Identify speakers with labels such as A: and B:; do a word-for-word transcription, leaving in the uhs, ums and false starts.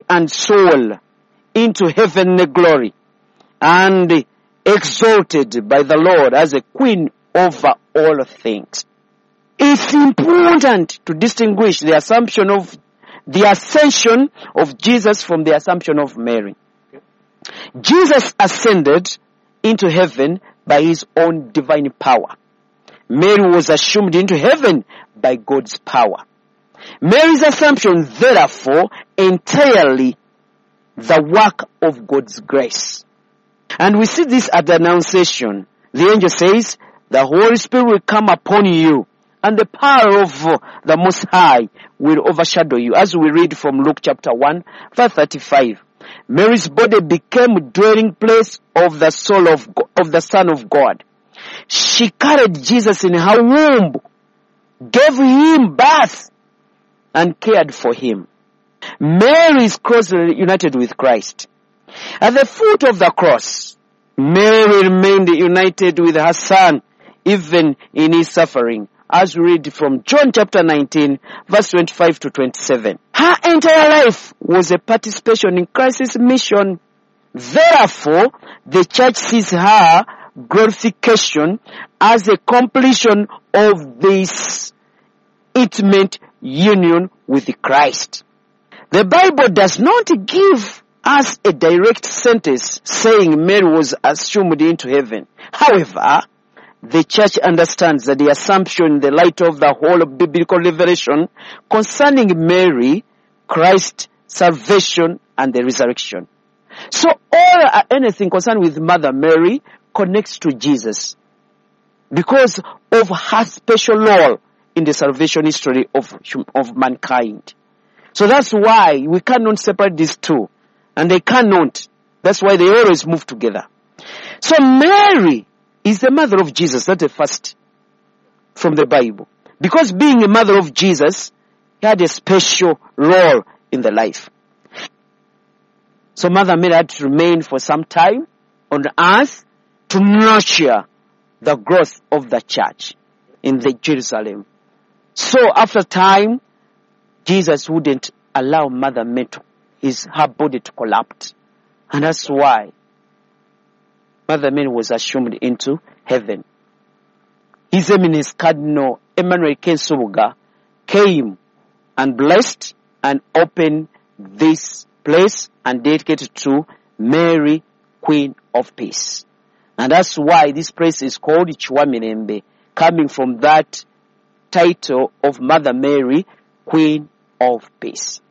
A: and soul into heavenly glory and exalted by the Lord as a queen over all things. It's important to distinguish the assumption of the ascension of Jesus from the assumption of Mary. Jesus ascended into heaven by his own divine power. Mary was assumed into heaven by God's power. Mary's assumption, therefore, entirely the work of God's grace. And we see this at the Annunciation. The angel says, the Holy Spirit will come upon you, and the power of the Most High will overshadow you. As we read from Luke chapter one, verse thirty-five. Mary's body became a dwelling place of the soul of, of the Son of God. She carried Jesus in her womb, gave him birth, and cared for him. Mary is closely united with Christ. At the foot of the cross, Mary remained united with her Son, even in his suffering, as we read from John chapter nineteen, verse twenty-five to twenty-seven. Her entire life was a participation in Christ's mission. Therefore, the church sees her glorification as a completion of this intimate union with Christ. The Bible does not give us a direct sentence saying Mary was assumed into heaven. However, the church understands that the assumption in the light of the whole of biblical revelation concerning Mary, Christ, salvation, and the resurrection. So all uh, anything concerned with Mother Mary connects to Jesus because of her special role in the salvation history of, of mankind. So that's why we cannot separate these two. And they cannot. That's why they always move together. So Mary is the mother of Jesus. That's the first from the Bible. Because being a mother of Jesus, he had a special role in the life. So Mother Mary had to remain for some time on earth to nurture the growth of the church in the Jerusalem. So after time, Jesus wouldn't allow Mother Mary to, his, her body to collapse. And that's why Mother Mary was assumed into heaven. His Eminence Cardinal Emmanuel Kensubuga came and blessed and opened this place and dedicated to Mary, Queen of Peace. And that's why this place is called Chiwamirembe, coming from that title of Mother Mary, Queen of Peace.